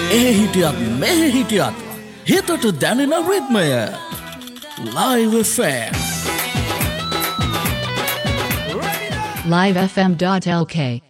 ඒ හිටියත් මෙහෙ හිටියත් හිතට දැනෙන රිද්මය Live FM livefm.lk